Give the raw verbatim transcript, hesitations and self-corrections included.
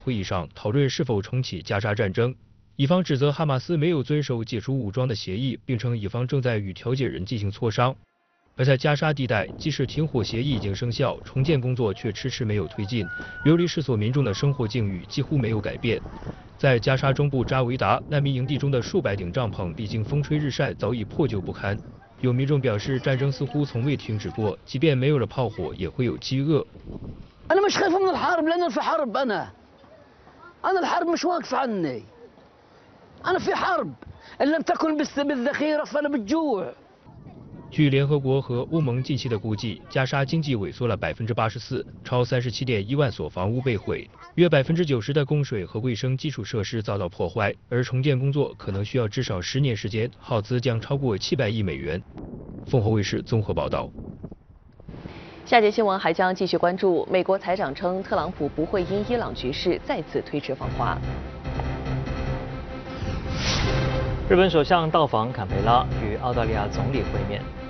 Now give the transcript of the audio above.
会议上讨论是否重启加沙战争。以方指责哈马斯没有遵守解除武装的协议，并称以方正在与调解人进行磋商。而在加沙地带，即使停火协议已经生效，重建工作却迟迟没有推进，流离失所民众的生活境遇几乎没有改变。在加沙中部扎维达难民营地中的数百顶帐篷，历经风吹日晒，早已破旧不堪。有民众表示，战争似乎从未停止过，即便没有了炮火，也会有饥饿。 أنا مش خايف من الحرب لأن في حرب أنا أنا الحرب مش واقفة عني أنا في حرب إن لم تكن بالذخيرة فأنا بالجوع。 据联合国和欧盟近期的估计，加沙经济萎缩了百分之八十四，超三十七点一万所房屋被毁，约百分之九十的供水和卫生基础设施遭到破坏，而重建工作可能需要至少十年时间，耗资将超过七百亿美元。凤凰卫视综合报道。 下节新闻还将继续关注，美国财长称特朗普不会因伊朗局势再次推迟访华。 日本首相到访坎培拉，与澳大利亚总理会面。